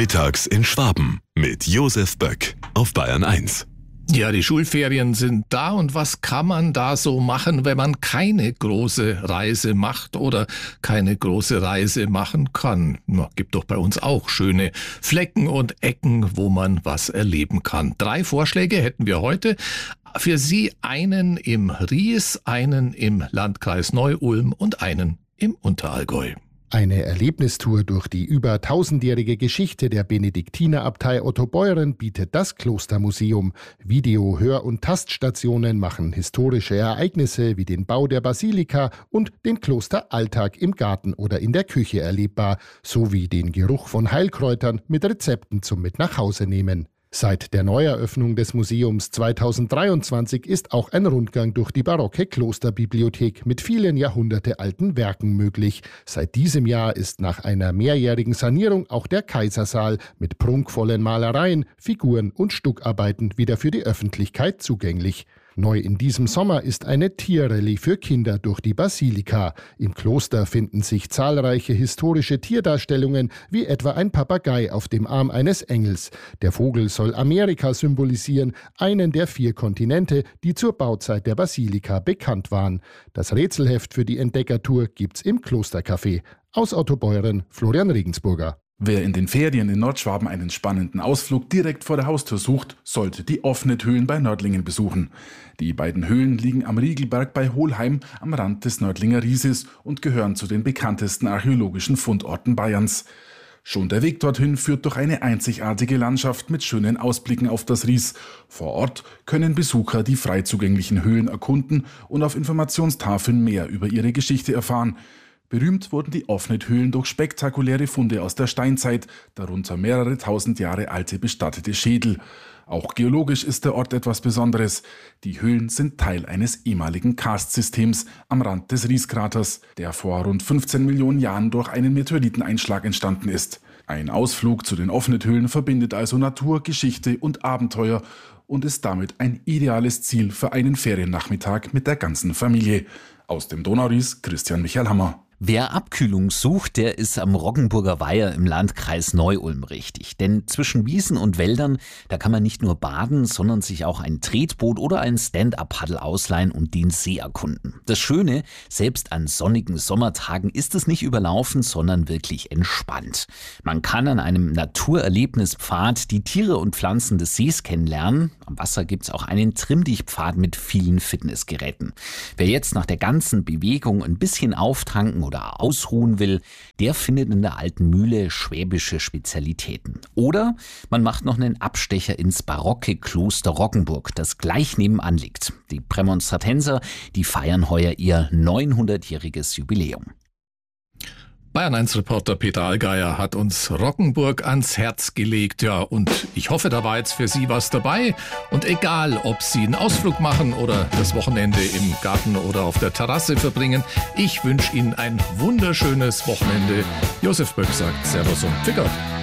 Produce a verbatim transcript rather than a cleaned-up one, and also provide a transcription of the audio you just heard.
Mittags in Schwaben mit Josef Böck auf Bayern eins. Ja, die Schulferien sind da und was kann man da so machen, wenn man keine große Reise macht oder keine große Reise machen kann? Na, gibt doch bei uns auch schöne Flecken und Ecken, wo man was erleben kann. Drei Vorschläge hätten wir heute. Für Sie einen im Ries, einen im Landkreis Neu-Ulm und einen im Unterallgäu. Eine Erlebnistour durch die über tausendjährige Geschichte der Benediktinerabtei Ottobeuren bietet das Klostermuseum. Video-, Hör- und Taststationen machen historische Ereignisse wie den Bau der Basilika und den Klosteralltag im Garten oder in der Küche erlebbar, sowie den Geruch von Heilkräutern mit Rezepten zum Mit-nach-Hause-Nehmen. Seit der Neueröffnung des Museums zweitausenddreiundzwanzig ist auch ein Rundgang durch die barocke Klosterbibliothek mit vielen jahrhundertealten Werken möglich. Seit diesem Jahr ist nach einer mehrjährigen Sanierung auch der Kaisersaal mit prunkvollen Malereien, Figuren und Stuckarbeiten wieder für die Öffentlichkeit zugänglich. Neu in diesem Sommer ist eine Tierrallye für Kinder durch die Basilika. Im Kloster finden sich zahlreiche historische Tierdarstellungen, wie etwa ein Papagei auf dem Arm eines Engels. Der Vogel soll Amerika symbolisieren, einen der vier Kontinente, die zur Bauzeit der Basilika bekannt waren. Das Rätselheft für die Entdeckertour gibt's im Klostercafé. Aus Ottobeuren, Florian Regensburger. Wer in den Ferien in Nordschwaben einen spannenden Ausflug direkt vor der Haustür sucht, sollte die Offnet-Höhlen bei Nördlingen besuchen. Die beiden Höhlen liegen am Riegelberg bei Hohlheim am Rand des Nördlinger Rieses und gehören zu den bekanntesten archäologischen Fundorten Bayerns. Schon der Weg dorthin führt durch eine einzigartige Landschaft mit schönen Ausblicken auf das Ries. Vor Ort können Besucher die frei zugänglichen Höhlen erkunden und auf Informationstafeln mehr über ihre Geschichte erfahren. Berühmt wurden die Offnet-Höhlen durch spektakuläre Funde aus der Steinzeit, darunter mehrere tausend Jahre alte bestattete Schädel. Auch geologisch ist der Ort etwas Besonderes. Die Höhlen sind Teil eines ehemaligen Karstsystems am Rand des Rieskraters, der vor rund fünfzehn Millionen Jahren durch einen Meteoriteneinschlag entstanden ist. Ein Ausflug zu den Offnet-Höhlen verbindet also Natur, Geschichte und Abenteuer und ist damit ein ideales Ziel für einen Feriennachmittag mit der ganzen Familie. Aus dem Donauries, Christian Michael Hammer. Wer Abkühlung sucht, der ist am Roggenburger Weiher im Landkreis Neu-Ulm richtig. Denn zwischen Wiesen und Wäldern, da kann man nicht nur baden, sondern sich auch ein Tretboot oder ein Stand-up-Paddel ausleihen und den See erkunden. Das Schöne, selbst an sonnigen Sommertagen ist es nicht überlaufen, sondern wirklich entspannt. Man kann an einem Naturerlebnispfad die Tiere und Pflanzen des Sees kennenlernen. Am Wasser gibt's auch einen Trimm-dich-Pfad mit vielen Fitnessgeräten. Wer jetzt nach der ganzen Bewegung ein bisschen auftanken oder ausruhen will, der findet in der Alten Mühle schwäbische Spezialitäten. Oder man macht noch einen Abstecher ins barocke Kloster Roggenburg, das gleich nebenan liegt. Die Prämonstratenser, die feiern heuer ihr neunhundertjähriges Jubiläum. Bayern eins Reporter Peter Allgeier hat uns Roggenburg ans Herz gelegt. Ja, und ich hoffe, da war jetzt für Sie was dabei. Und egal, ob Sie einen Ausflug machen oder das Wochenende im Garten oder auf der Terrasse verbringen, ich wünsche Ihnen ein wunderschönes Wochenende. Josef Böck sagt Servus und Pfick Gott.